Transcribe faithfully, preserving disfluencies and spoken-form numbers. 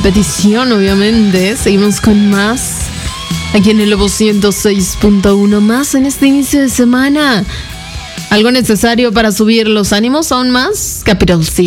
petición, obviamente. Seguimos con más aquí en el Lobo ciento seis punto uno. Más en este inicio de semana. Algo necesario para subir los ánimos aún más. Capital City.